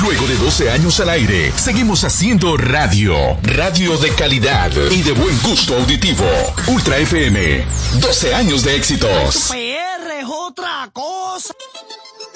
Luego de 12 años al aire, seguimos haciendo radio. Radio de calidad y de buen gusto auditivo. Ultra FM, 12 años de éxitos. PR es otra cosa.